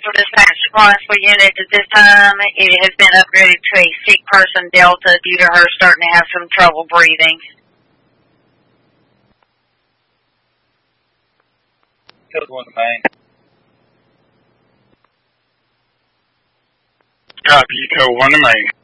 Central Dispatch Responsible Unit. At this time, it has been upgraded to a sick person Delta due to her starting to have some trouble breathing. Code 1 to main. Copy, Code 1 to main.